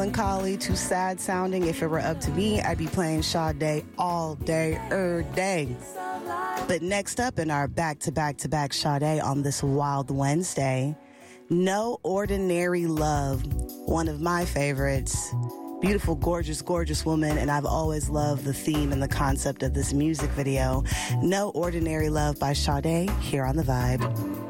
melancholy, too sad sounding. If it were up to me, I'd be playing Sade all day, day. But next up in our back-to-back-to-back Sade on this Wild Wednesday, No Ordinary Love, one of my favorites. Beautiful, gorgeous, gorgeous woman, and I've always loved the theme and the concept of this music video. No Ordinary Love by Sade, here on The Vibe.